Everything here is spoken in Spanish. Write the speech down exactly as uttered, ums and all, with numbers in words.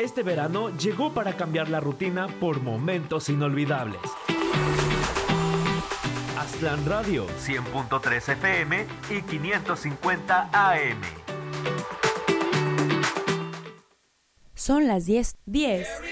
Este verano llegó para cambiar la rutina por momentos inolvidables. Aztlán Radio, cien punto tres F M y quinientos cincuenta A M. Son las diez. diez.